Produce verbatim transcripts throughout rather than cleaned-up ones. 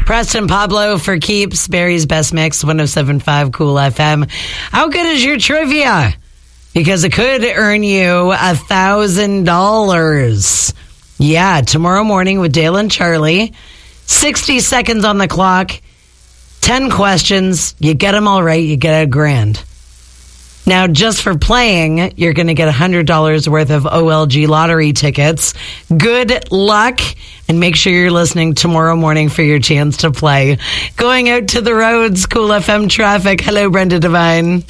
Preston Pablo for Keeps, Barry's Best Mix, one oh seven point five Cool F M. How good is your trivia? Because it could earn you a thousand dollars. Yeah, tomorrow morning with Dale and Charlie. sixty seconds on the clock. ten questions. You get them all right, you get a grand. Now, just for playing, you're going to get one hundred dollars worth of O L G lottery tickets. Good luck, and make sure you're listening tomorrow morning for your chance to play. Going out to the roads, Cool F M traffic. Hello, Brenda Devine.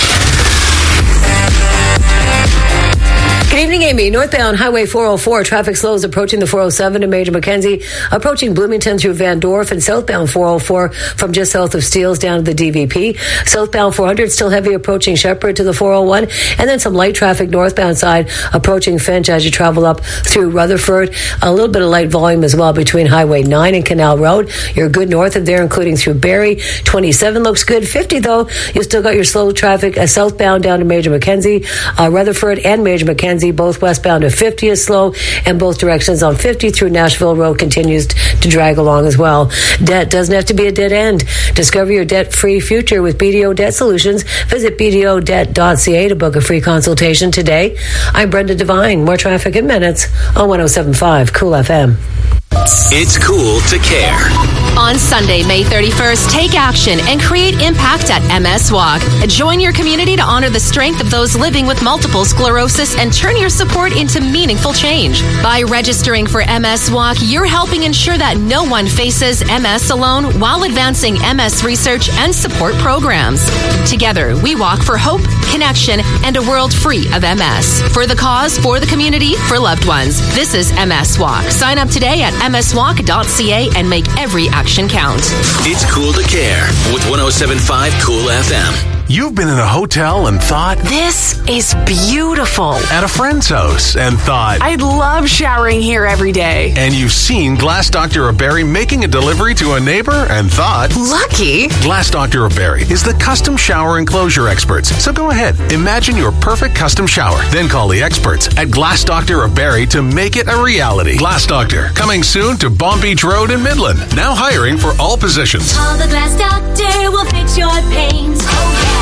Good evening, Amy. Northbound Highway four oh four, traffic slows approaching the four oh seven to Major Mackenzie, approaching Bloomington through Van Dorf, and southbound four oh four from just south of Steeles down to the D V P. Southbound four hundred still heavy approaching Shepherd to the four oh one, and then some light traffic northbound side approaching Finch as you travel up through Rutherford. A little bit of light volume as well between Highway nine and Canal Road. You're good north of there, including through Barrie. twenty-seven looks good. fifty, though, you still got your slow traffic uh, southbound down to Major Mackenzie. Uh, Rutherford and Major Mackenzie, both westbound to fifty is slow, and both directions on fifty through Nashville Road continues to drag along as well. Debt doesn't have to be a dead end. Discover your debt-free future with B D O Debt Solutions. Visit b d o debt dot c a to book a free consultation today. I'm Brenda Devine. More traffic in minutes on one oh seven point five Cool F M. It's cool to care. On Sunday, May thirty-first, take action and create impact at M S Walk. Join your community to honor the strength of those living with multiple sclerosis and turn your support into meaningful change. By registering for M S Walk, you're helping ensure that no one faces M S alone while advancing M S research and support programs. Together, we walk for hope, connection, and a world free of M S. For the cause, for the community, for loved ones. This is M S Walk. Sign up today at m s walk dot c a and make every action count. It's cool to care with one oh seven point five Cool F M. You've been in a hotel and thought, this is beautiful. At a friend's house and thought, I love showering here every day. And you've seen Glass Doctor of Barrie making a delivery to a neighbor and thought, lucky. Glass Doctor of Barrie is the custom shower enclosure experts. So go ahead, imagine your perfect custom shower. Then call the experts at Glass Doctor of Barrie to make it a reality. Glass Doctor, coming soon to Bomb Beach Road in Midland. Now hiring for all positions. Call the Glass Doctor, will fix your pains. Oh, yeah.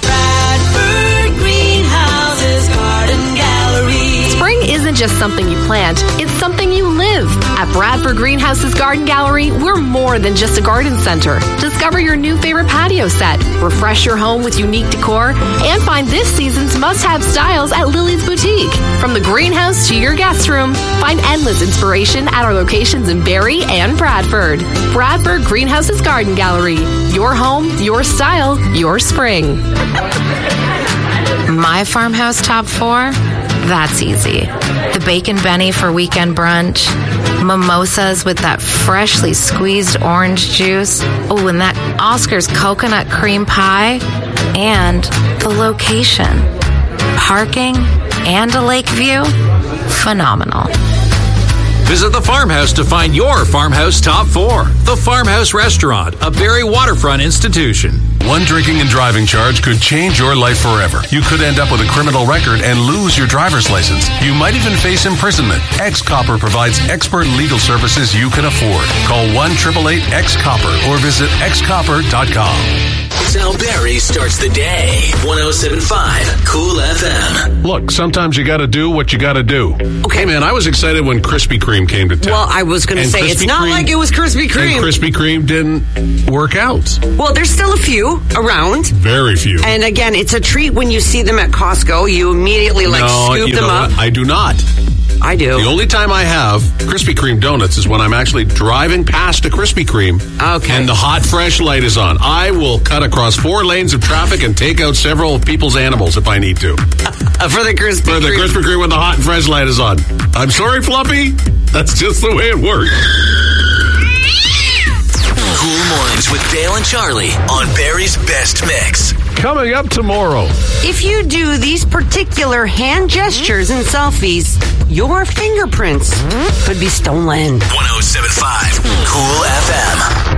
Bradford Greenhouses Garden Gallery. Spring isn't just something you plant, it's something you live. At Bradford Greenhouses Garden Gallery, we're more than just a garden center. Discover your new favorite patio set, refresh your home with unique decor, and find this season's must-have styles at Lily's Boutique. From the greenhouse to your guest room, find endless inspiration at our locations in Barrie and Bradford. Bradford Greenhouses Garden Gallery. Your home, your style, your spring. My farmhouse top four? That's easy. The Bacon Benny for weekend brunch, mimosas with that freshly squeezed orange juice, oh, and that Oscar's coconut cream pie, and the location. Parking and a lake view? Phenomenal. Visit the Farmhouse to find your Farmhouse Top four. The Farmhouse Restaurant, a Barrie waterfront institution. One drinking and driving charge could change your life forever. You could end up with a criminal record and lose your driver's license. You might even face imprisonment. X-Copper provides expert legal services you can afford. Call one eight eight eight X Copper or visit x copper dot com. Sal Barrie starts the day. one oh seven point five Cool F M. Look, sometimes you gotta do what you gotta do. Okay. Hey man, I was excited when Krispy Kreme came to town. Well, I was going to say, Krispy it's not Kreme, like it was Krispy Kreme. And Krispy Kreme didn't work out. Well, there's still a few around. Very few. And again, it's a treat when you see them at Costco. You immediately, like, no, scoop you them know up. What? I do not. I do. The only time I have Krispy Kreme donuts is when I'm actually driving past a Krispy Kreme okay. and the hot, fresh light is on. I will cut across four lanes of traffic and take out several people's animals if I need to. For the Krispy For the Kreme. Krispy Kreme when the hot and fresh light is on. I'm sorry, Fluffy. That's just the way it works. Cool Mornings with Dale and Charlie on Barrie's Best Mix. Coming up tomorrow. If you do these particular hand gestures and selfies, your fingerprints could be stolen. one oh seven point five Cool F M.